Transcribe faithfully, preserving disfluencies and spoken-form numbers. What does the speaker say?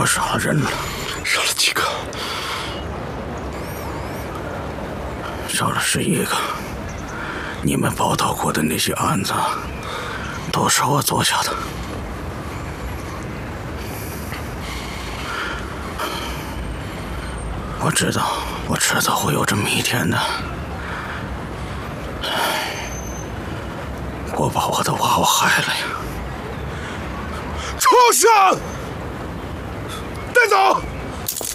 少人了？ 杀了几个？ 少了十一个。你们报道过的那些案子，都是我做下的。我知道，我迟早会有这么一天的。我把我的娃娃害了呀！ 畜生！带走！